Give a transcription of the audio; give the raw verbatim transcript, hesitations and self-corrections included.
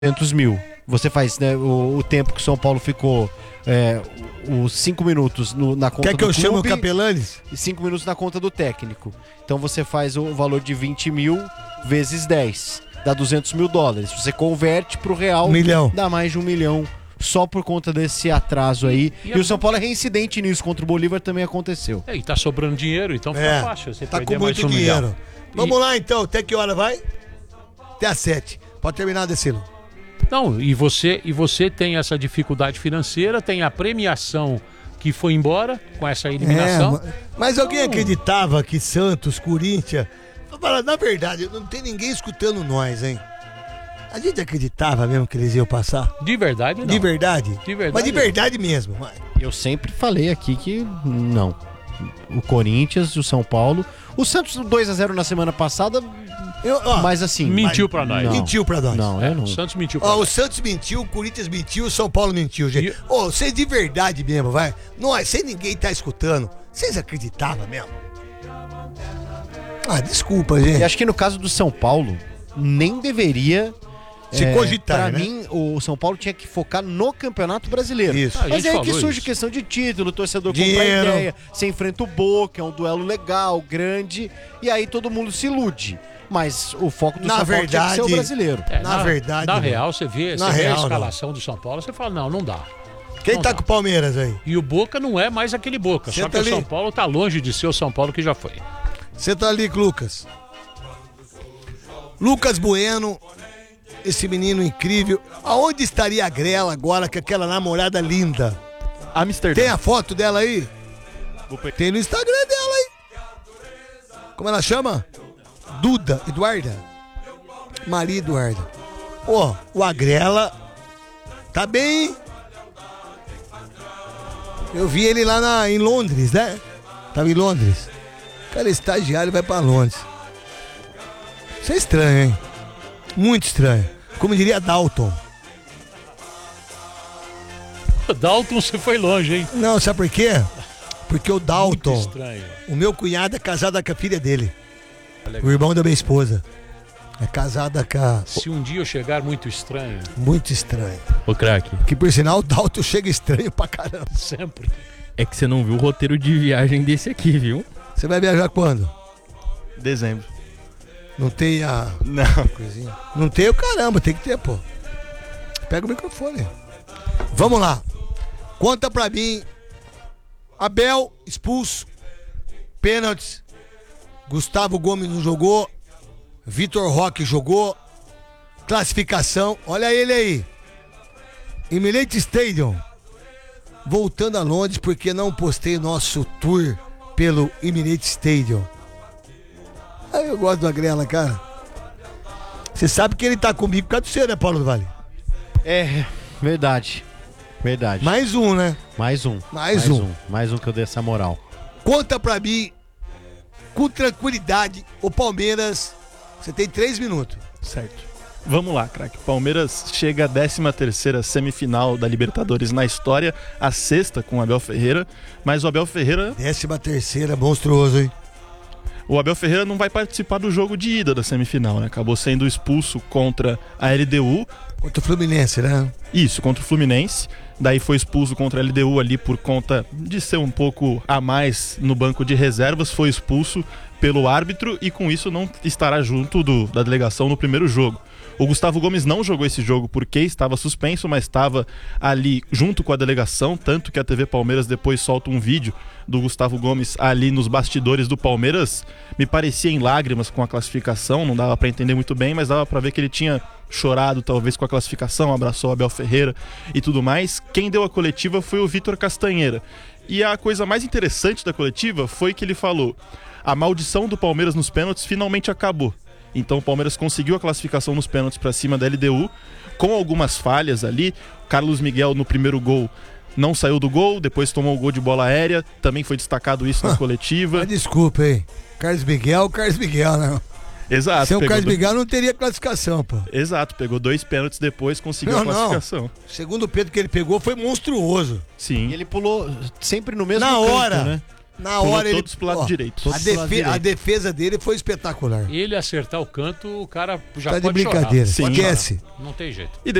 duzentos mil. Você faz, né, o, o tempo que o São Paulo ficou, é, os cinco minutos no, na conta Quer que do eu chame o clube Capelanes? e cinco minutos na conta do técnico. Então você faz o valor de vinte mil vezes dez. Dá duzentos mil dólares. Você converte pro real, Um milhão. dá mais de um milhão. Só por conta desse atraso aí. E, E, e o São Paulo é reincidente nisso. Contra o Bolívar também aconteceu. É, e tá sobrando dinheiro, então fica É, fácil. Você tá perder com mais muito um dinheiro. milhão. Vamos E- lá então, até que hora vai? Até às sete. Pode terminar, Decilo. Não, e você, e você tem essa dificuldade financeira, tem a premiação que foi embora com essa eliminação. É, mas alguém Não. acreditava que Santos, Corinthians... Na verdade, não tem ninguém escutando nós, hein? A gente acreditava mesmo que eles iam passar? De verdade, não. De verdade? De verdade, Mas de não. verdade mesmo. Eu sempre falei aqui que não. O Corinthians, o São Paulo. O Santos dois a zero na semana passada, Eu, ó, mas assim. Mentiu mas- pra nós. Não. mentiu pra nós. Não, eu não. O Santos mentiu pra Ó, o nós. Santos mentiu, o Corinthians mentiu, o São Paulo mentiu, gente. E- Ô, vocês de verdade mesmo, vai. Nós, sem ninguém tá escutando, vocês acreditavam mesmo? Ah, desculpa, E gente. acho que no caso do São Paulo, nem deveria. Se é, cogitar, Pra né? mim, o São Paulo tinha que focar no Campeonato Brasileiro. Isso. Ah, a Mas gente é aí que falou surge isso. questão de título, o torcedor compra Dinheiro. ideia, você enfrenta o Boca, é um duelo legal, grande, e aí todo mundo se ilude. Mas o foco do Na São Paulo tinha que ser o verdade, brasileiro. É, na verdade, Na não. real, você vê, Na você vê real, a não. escalação do São Paulo, você fala, não, não dá. Quem Não tá dá. com o Palmeiras aí? E o Boca não é mais aquele Boca, só Senta que ali. o São Paulo tá longe de ser o São Paulo que já foi. Você tá ali, Lucas. Lucas Bueno, esse menino incrível. Aonde estaria a Grela agora com aquela namorada linda? Amsterdã. Tem a foto dela aí? Tem no Instagram dela aí. Como ela chama? Duda, Eduarda. Maria Eduarda. Ó, o Agrela tá bem, hein? Eu vi ele lá na, em Londres, né? Tava em Londres. Cara, estagiário vai pra Londres. Isso é estranho, hein? Muito estranho. Como diria Dalton. Dalton, você foi longe, hein? Não, sabe por quê? Porque o Muito Dalton, estranho. o meu cunhado é casado com a filha dele. O irmão da minha esposa. É casada com a... Se um dia eu chegar muito estranho, Muito estranho. Ô, craque, Que por sinal o Dalton chega estranho pra caramba. sempre. é que você não viu o roteiro de viagem desse aqui, viu? Você vai viajar quando? Dezembro. Não tem a Não. coisinha? Não tem o caramba, tem que ter, pô. Pega o microfone. Vamos lá. Conta pra mim. Abel expulso. Pênaltis. Gustavo Gomes não jogou. Vitor Roque jogou. Classificação. Olha ele aí. Emirates Stadium. Voltando a Londres porque não postei nosso tour pelo Emirates Stadium. Aí eu gosto do Agrela, cara. Você sabe que ele tá comigo por causa do seu, né, Paulo do Vale? É, verdade. Verdade. Mais um, né? Mais um. Mais um. Mais um que eu dei essa moral. Conta pra mim, com tranquilidade, o Palmeiras. Você tem três minutos. Certo. Vamos lá, craque. Palmeiras chega à décima terceira semifinal da Libertadores na história, a sexta com o Abel Ferreira, mas o Abel Ferreira, Décima terceira, monstruoso, hein? o Abel Ferreira não vai participar do jogo de ida da semifinal, né? Acabou sendo expulso contra a L D U. Contra o Fluminense, né? Isso, contra o Fluminense. Daí foi expulso contra a L D U ali por conta de ser um pouco a mais no banco de reservas. Foi expulso pelo árbitro e com isso não estará junto do, da delegação no primeiro jogo. O Gustavo Gomes não jogou esse jogo porque estava suspenso, mas estava ali junto com a delegação, tanto que a T V Palmeiras depois solta um vídeo do Gustavo Gomes ali nos bastidores do Palmeiras. Me parecia em lágrimas com a classificação, não dava para entender muito bem, mas dava para ver que ele tinha chorado talvez com a classificação, abraçou o Abel Ferreira e tudo mais. Quem deu a coletiva foi o Vitor Castanheira. E a coisa mais interessante da coletiva foi que ele falou: a maldição do Palmeiras nos pênaltis finalmente acabou. Então o Palmeiras conseguiu a classificação nos pênaltis para cima da L D U, com algumas falhas ali. Carlos Miguel no primeiro gol não saiu do gol, depois tomou o gol de bola aérea, também foi destacado isso na coletiva. Mas desculpa, hein? Carlos Miguel, Carlos Miguel, né? Exato. Se é o pegou Carlos do- Miguel, não teria classificação, pô. Exato, pegou dois pênaltis depois, conseguiu Não, a classificação. O segundo Pedro que ele pegou foi monstruoso. Sim. E ele pulou sempre no mesmo Na canto, hora. né? Na Pulou hora ele. todos pro lado ó, direito. A, Todos pro lado defe- a direito. defesa dele foi espetacular. Ele acertar o canto, o cara já Tá de pode chorar. brincadeira. Sim. Esquece. Não tem jeito. E